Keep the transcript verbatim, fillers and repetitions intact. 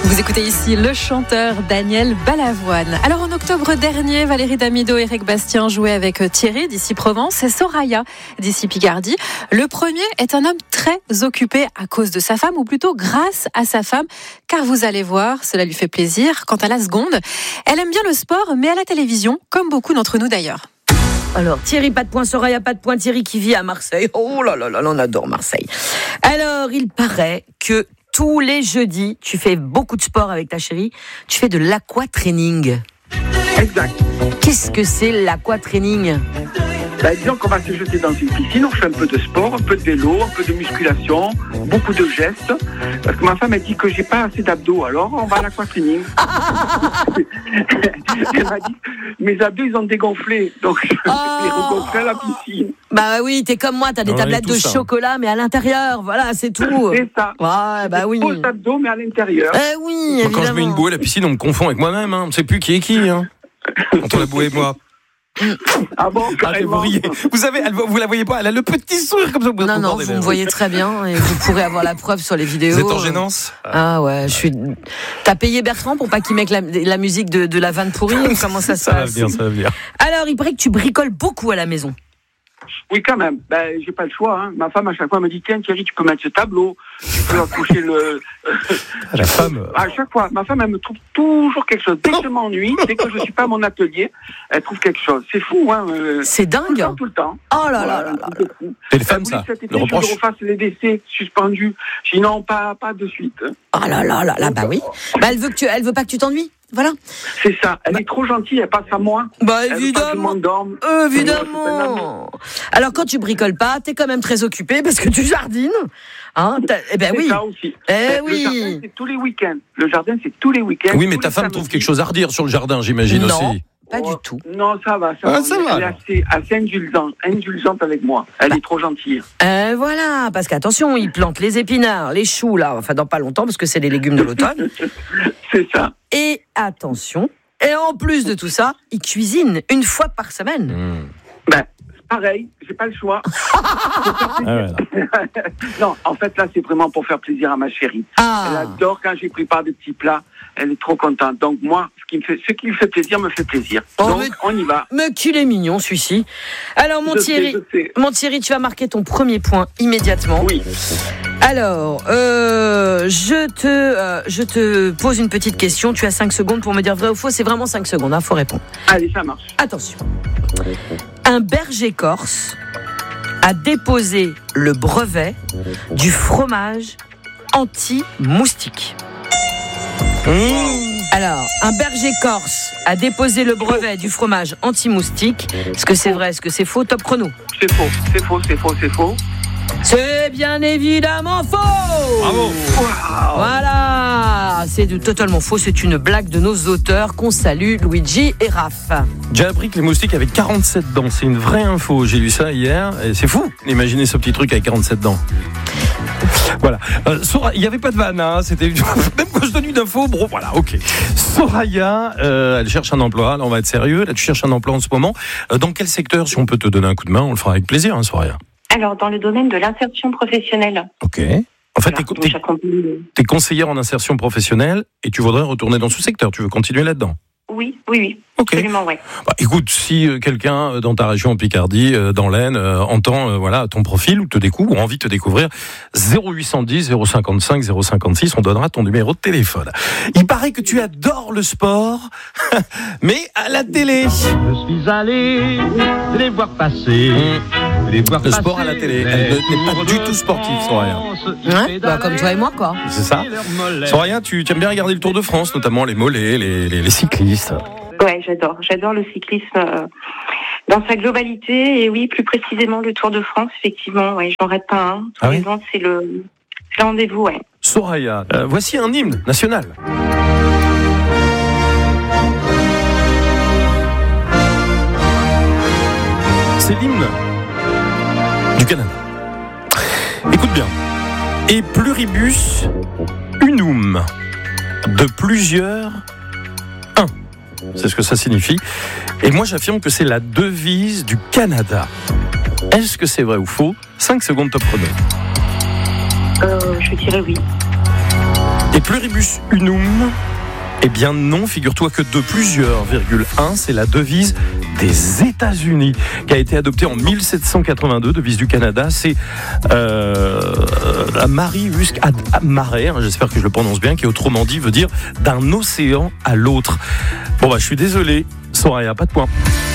Vous écoutez ici le chanteur Daniel Balavoine. Alors en octobre dernier, Valérie Damido et Eric Bastien jouaient avec Thierry d'ici Provence et Soraya d'ici Picardie. Le premier est un homme très occupé à cause de sa femme, ou plutôt grâce à sa femme, car vous allez voir, cela lui fait plaisir. Quant à la seconde, elle aime bien le sport, mais à la télévision, comme beaucoup d'entre nous d'ailleurs. Alors, Thierry, pas de point, Soraya, pas de point. Thierry qui vit à Marseille. Oh là là là, on adore Marseille. Alors, il paraît que tous les jeudis, tu fais beaucoup de sport avec ta chérie. Tu fais de l'aquatraining. Exact. Qu'est-ce que c'est l'aquatraining ? Bah, disons qu'on va se jeter dans une piscine, on fait un peu de sport, un peu de vélo, un peu de musculation, beaucoup de gestes. Parce que ma femme, elle dit que j'ai pas assez d'abdos, alors on va à l'aquatraining. Elle m'a dit, mes abdos, ils ont dégonflé, donc je oh. vais les regonfler à la piscine. Bah oui, t'es comme moi, t'as des ouais, tablettes de ça. chocolat, mais à l'intérieur, voilà, c'est tout. C'est ça. Ouais, bah oui. Faux abdos, mais à l'intérieur. Eh oui, évidemment. Quand je mets une bouée à la piscine, on me confond avec moi-même. Hein. On ne sait plus qui est qui. Hein. Entre la bouée et moi. Ah bon, Ah, vous riez. Vous savez, elle, vous la voyez pas, elle a le petit sourire comme ça. Vous Non, non, vous me voyez très bien et vous pourrez avoir la preuve sur les vidéos. Vous êtes en gênance ? Ah ouais, je suis. T'as payé Bertrand pour pas qu'il mette la, la musique de, de la vanne pourrie ou comment ça se Ça va passe ? venir, ça va venir. Alors, il paraît que tu bricoles beaucoup à la maison. Oui, quand même. Ben, j'ai pas le choix. Hein. Ma femme, à chaque fois, me dit, tiens, Thierry, tu peux mettre ce tableau. Tu peux accrocher le... La femme... À chaque fois, ma femme, elle me trouve toujours quelque chose. Dès que je m'ennuie, dès que je suis pas à mon atelier, elle trouve quelque chose. C'est fou, hein. C'est dingue. Tout le temps, tout le temps. Oh là là là là. C'est les femmes, ça. Cet été, Le je reproche. refasse les décès suspendus. Sinon, pas, pas de suite. Oh là là là là, bah oui. Bah elle veut que tu, elle veut pas que tu t'ennuies. Voilà. C'est ça. Elle est trop gentille, elle passe à moi. Bah Elle veut pas que je évidemment. m'endorme. Évidemment. Alors quand tu bricoles pas, t'es quand même très occupé parce que tu jardines. Hein, eh ben C'est oui. ça aussi. Eh Le oui. jardin, c'est tous les week-ends. Le jardin, c'est tous les week-ends. Oui, mais tous ta les femme samedis. trouve quelque chose à redire sur le jardin, j'imagine Non. aussi. Pas Oh, du tout. Non, ça va. Ça, Ah, va. ça Elle va, est alors. assez, assez indulgente, indulgente avec moi. Elle Bah. est trop gentille. Euh, voilà, parce qu'attention, ils plantent les épinards, les choux là, enfin dans pas longtemps parce que c'est les légumes de l'automne. C'est ça. Et attention, et en plus de tout ça, ils cuisinent une fois par semaine. Mmh. Ben, pareil, j'ai pas le choix. Ah ouais, là. Non, en fait, là, c'est vraiment pour faire plaisir à ma chérie. Elle Ah, adore quand j'ai prépare des petits plats. Elle est trop contente. Donc, moi, ce qui me fait, ce qui me fait plaisir me fait plaisir. Oh, Donc, mais- on y va. mais qu'il est mignon celui-ci. Alors mon Je Thierry, sais, je sais. mon Thierry, tu vas marquer ton premier point immédiatement. Oui. Alors, euh, je te, euh, je te pose une petite question. Tu as cinq secondes pour me dire vrai ou faux. C'est vraiment cinq secondes, hein, faut répondre. Allez, ça marche. Attention. Un berger corse a déposé le brevet du fromage anti-moustique. Alors, un berger corse a déposé le brevet du fromage anti-moustique. Est-ce que c'est vrai, est-ce que c'est faux? Top chrono. C'est faux, c'est faux, c'est faux, c'est faux. C'est bien évidemment faux. Bravo. Waouh. Voilà, c'est de- totalement faux. C'est une blague de nos auteurs qu'on salue, Luigi et Raph. J'ai appris que les moustiques avaient quarante-sept dents. C'est une vraie info. J'ai lu ça hier. Et c'est fou. Imaginez ce petit truc avec quarante-sept dents. Voilà. Euh, Sora- il n'y avait pas de vanne. Hein. C'était même quand je donne une info. Bon, voilà. Ok. Soraya, euh, elle cherche un emploi. Là, on va être sérieux. Là, tu cherches un emploi en ce moment. Euh, dans quel secteur, si on peut te donner un coup de main, on le fera avec plaisir, hein, Soraya. Alors, dans le domaine de l'insertion professionnelle. Ok. En fait, t'es, Donc, t'es, j'accompagne- t'es conseillère en insertion professionnelle et tu voudrais retourner dans ce secteur. Tu veux continuer là-dedans. Oui, oui, oui. Ok. Absolument, ouais. Bah, écoute, si euh, quelqu'un euh, dans ta région en Picardie, euh, dans l'Aisne, euh, entend euh, voilà ton profil ou te découvre ou envie de te découvrir, zéro huit cent dix, zéro cinquante-cinq, zéro cinquante-six, on donnera ton numéro de téléphone. Il paraît que tu adores le sport, mais à la télé. Je suis allé les voir passer. Les voir Le sport à la télé. Elle n'est pas du tout sportive, Soraya. Ouais, bah, comme toi et moi, quoi. C'est ça. Soraya, tu, tu aimes bien regarder le Tour de France, notamment les mollets, les, les, les cyclistes. Ouais, j'adore. J'adore le cyclisme euh, dans sa globalité. Et oui, plus précisément le Tour de France, effectivement. Ouais, j'en rate pas un. Tous Ah les oui ans, c'est le, c'est le rendez-vous, ouais. Soraya, euh, voici un hymne national. C'est l'hymne du Canada. Écoute bien. Et pluribus unum, de plusieurs un. C'est ce que ça signifie. Et moi, j'affirme que c'est la devise du Canada. Est-ce que c'est vrai ou faux? cinq secondes top chrono. Euh, je dirais oui. Et pluribus unum, eh bien non, figure-toi que de plusieurs, virgule un, c'est la devise des États-Unis qui a été adoptée en mille sept cent quatre-vingt-deux, devise du Canada. C'est euh, Marius ad mare, hein, j'espère que je le prononce bien, qui autrement dit veut dire d'un océan à l'autre. Bon bah je suis désolé, Soraya, pas de point.